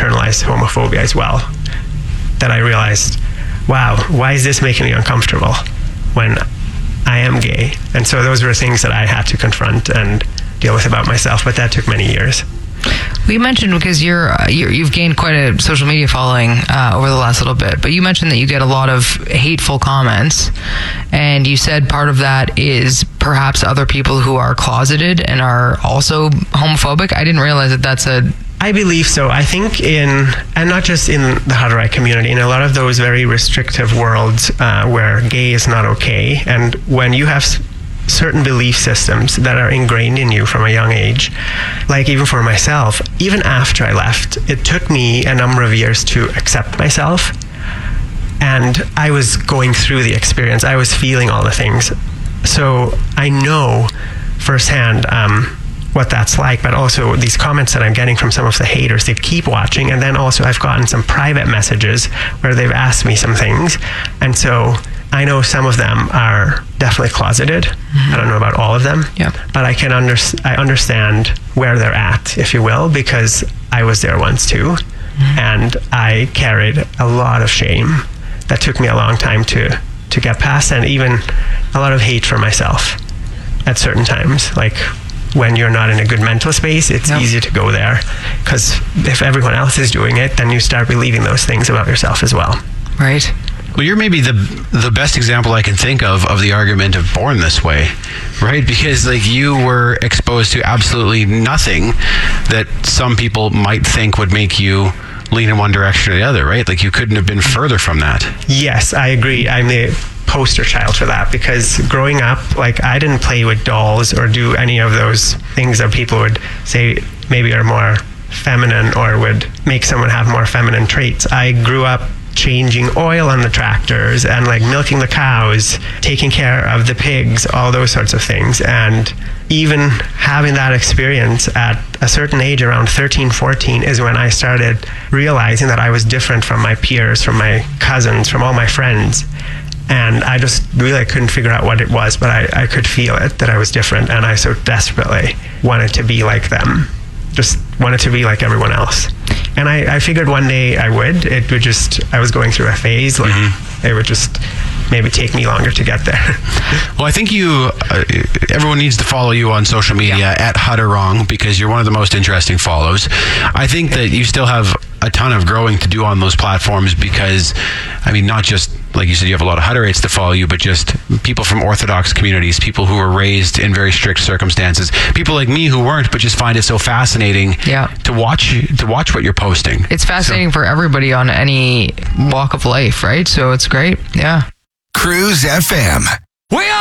internalized homophobia as well, that I realized, wow, why is this making me uncomfortable when I am gay? And so those were things that I had to confront and deal with about myself, but that took many years. We mentioned, because you've gained quite a social media following over the last little bit, but you mentioned that you get a lot of hateful comments, and you said part of that is perhaps other people who are closeted and are also homophobic. I didn't realize that that's I believe so. I think and not just in the hetero community, in a lot of those very restrictive worlds where gay is not okay, and when you have certain belief systems that are ingrained in you from a young age, like even for myself, even after I left, it took me a number of years to accept myself. And I was going through the experience. I was feeling all the things. So I know firsthand what that's like, but also these comments that I'm getting from some of the haters, they keep watching. And then also I've gotten some private messages where they've asked me some things. And so I know some of them are definitely closeted. I don't know about all of them, but I understand where they're at, if you will, because I was there once too. And I carried a lot of shame that took me a long time to get past, and even a lot of hate for myself at certain times. Like when you're not in a good mental space, it's easy to go there, because if everyone else is doing it, then you start believing those things about yourself as well. Right. Well, you're maybe the best example I can think of the argument of born this way, right? Because like you were exposed to absolutely nothing that some people might think would make you lean in one direction or the other, right? Like you couldn't have been further from that. Yes, I agree. I'm the poster child for that, because growing up, like I didn't play with dolls or do any of those things that people would say maybe are more feminine or would make someone have more feminine traits. I grew up changing oil on the tractors and like milking the cows, taking care of the pigs, all those sorts of things. And even having that experience at a certain age, around 13, 14, is when I started realizing that I was different from my peers, from my cousins, from all my friends. And I just really couldn't figure out what it was, but I could feel it, that I was different. And I so desperately wanted to be like them, just wanted to be like everyone else. And I figured one day I would. I was going through a phase, like it would just maybe take me longer to get there. Well, I think everyone needs to follow you on social media at Hutterong, because you're one of the most interesting follows. I think that you still have a ton of growing to do on those platforms, because, I mean, not just, like you said, you have a lot of Hutterites to follow you, but just people from Orthodox communities, people who were raised in very strict circumstances, people like me who weren't, but just find it so fascinating to watch what you're posting. It's fascinating for everybody on any walk of life, right? So it's great. Yeah. Cruise FM. We are